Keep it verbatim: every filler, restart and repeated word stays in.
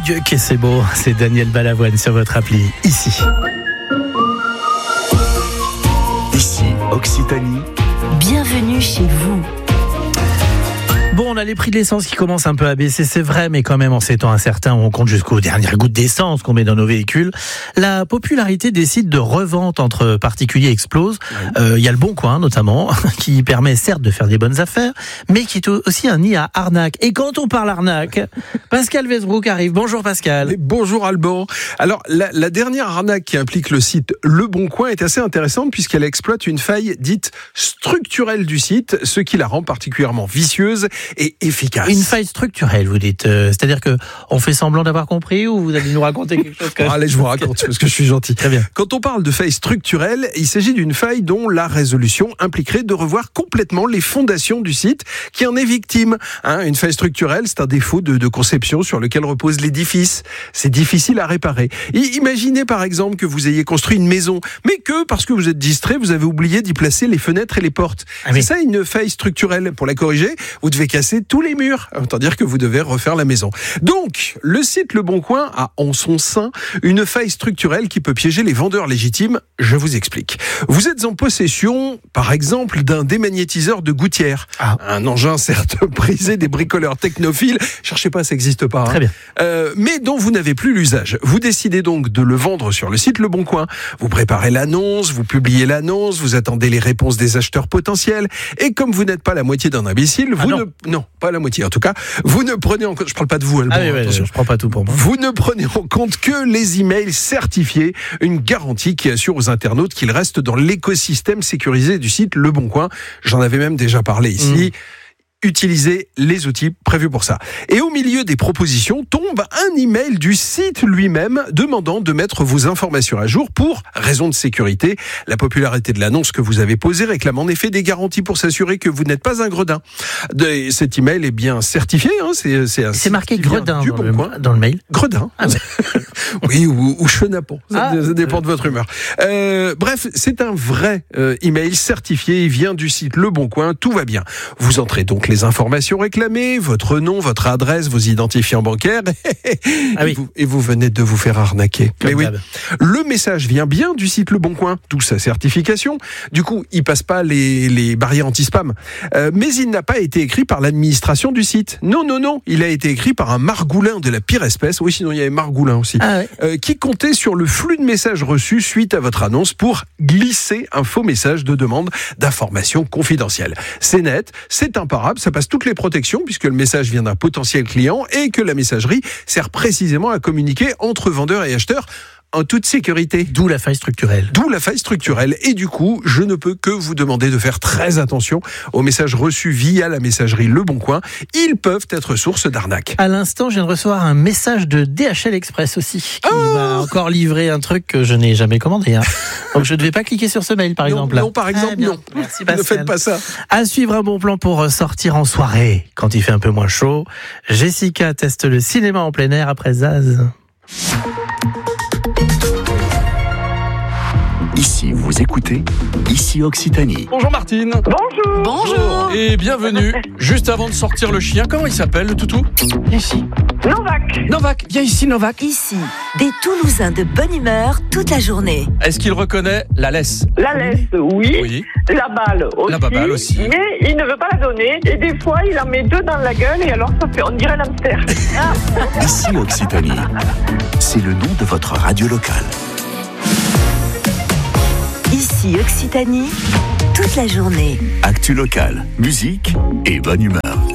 Dieu que c'est beau, c'est Daniel Balavoine sur votre appli, ici. Ici, Occitanie. Bienvenue chez vous. Bon, on a les prix de l'essence qui commencent un peu à baisser, c'est vrai, mais quand même en ces temps incertains, on compte jusqu'aux dernières gouttes d'essence qu'on met dans nos véhicules. La popularité des sites de revente entre particuliers explose. Il euh, y a le Bon Coin, notamment, qui permet certes de faire des bonnes affaires, mais qui est aussi un nid à arnaque. Et quand on parle arnaque, Pascal Westbrook arrive. Bonjour Pascal. Et bonjour Alban. Alors, la, la dernière arnaque qui implique le site Le Bon Coin est assez intéressante puisqu'elle exploite une faille dite structurelle du site, ce qui la rend particulièrement vicieuse et efficace. Une faille structurelle, vous dites. Euh, c'est-à-dire que on fait semblant d'avoir compris ou vous allez nous raconter quelque chose que... oh, Allez, je vous raconte parce que je suis gentil. Très bien. Quand on parle de faille structurelle, il s'agit d'une faille dont la résolution impliquerait de revoir complètement les fondations du site qui en est victime. Hein, une faille structurelle, c'est un défaut de, de conception sur lequel repose l'édifice. C'est difficile à réparer. Et imaginez par exemple que vous ayez construit une maison, mais que parce que vous êtes distrait, vous avez oublié d'y placer les fenêtres et les portes. Ah oui. C'est ça une faille structurelle. Pour la corriger, vous devez casser tous les murs. Autant dire que vous devez refaire la maison. Donc, le site Le Bon Coin a en son sein une faille structurelle qui peut piéger les vendeurs légitimes. Je vous explique. Vous êtes en possession, par exemple, d'un démagnétiseur de gouttière. Ah. Un engin certes prisé des bricoleurs technophiles. Cherchez pas, ça n'existe pas. Très hein. bien. Euh, mais dont vous n'avez plus l'usage. Vous décidez donc de le vendre sur le site Le Bon Coin. Vous préparez l'annonce, vous publiez l'annonce, vous attendez les réponses des acheteurs potentiels. Et comme vous n'êtes pas la moitié d'un imbécile, vous ah non. ne... Non, pas la moitié en tout cas. Vous ne prenez en compte... Je parle pas de vous, Alban, ah oui, oui, attention. Je prends pas tout pour moi. Vous ne prenez en compte que les emails certifiés. Une garantie qui assure aux internautes qu'ils restent dans l'écosystème sécurisé du site Le Bon Coin. J'en avais même déjà parlé ici. Mmh. Utilisez les outils prévus pour ça. Et au milieu des propositions tombe un email du site lui-même demandant de mettre vos informations à jour pour raison de sécurité. La popularité de l'annonce que vous avez posée réclame en effet des garanties pour s'assurer que vous n'êtes pas un gredin. De, cet email est bien certifié. Hein, c'est, c'est, un c'est marqué gredin dans, bon le, coin. dans le mail. Gredin. Ah, oui, ou, ou chenapon. Ça, ah, ça dépend euh... de votre humeur. Euh, bref, c'est un vrai euh, email certifié. Il vient du site Le Bon Coin. Tout va bien. Vous entrez donc les informations réclamées, votre nom, votre adresse, vos identifiants bancaires, ah oui. et, vous, et vous venez de vous faire arnaquer. Comme Mais oui, le message vient bien du site Le Bon Coin, d'où sa certification. Du coup, il passe pas les, les barrières anti-spam. Euh, mais il n'a pas été écrit par l'administration du site. Non, non, non, il a été écrit par un margoulin de la pire espèce. Oui, sinon il y avait margoulin aussi. Ah oui. euh, qui comptait sur le flux de messages reçus suite à votre annonce pour glisser un faux message de demande d'informations confidentielles. C'est net, c'est imparable, ça passe toutes les protections puisque le message vient d'un potentiel client et que la messagerie sert précisément à communiquer entre vendeurs et acheteurs en toute sécurité. D'où la faille structurelle. D'où la faille structurelle. Et du coup, je ne peux que vous demander de faire très attention aux messages reçus via la messagerie Le Bon Coin. Ils peuvent être source d'arnaque. À l'instant, je viens de recevoir un message de D H L Express aussi, qui oh m'a encore livré un truc que je n'ai jamais commandé. Hein. Donc je ne devais pas cliquer sur ce mail, par non, exemple. Non, par exemple, ah, non. Merci, Pascal. Ne faites pas ça. À suivre un bon plan pour sortir en soirée, quand il fait un peu moins chaud. Jessica teste le cinéma en plein air après Zaz. Ici, vous écoutez Ici Occitanie. Bonjour Martine. Bonjour. Bonjour. Et bienvenue. Juste avant de sortir le chien, comment il s'appelle le toutou? Ici. Novak. Novak, viens ici Novak. Ici, des Toulousains de bonne humeur toute la journée. Est-ce qu'il reconnaît la laisse? La laisse, oui. Oui. La balle aussi. La balle aussi. Mais il ne veut pas la donner. Et des fois, il en met deux dans la gueule et alors ça fait, on dirait un hamster. Ici Occitanie. C'est le nom de votre radio locale. Ici Occitanie, toute la journée. Actu locale, musique et bonne humeur.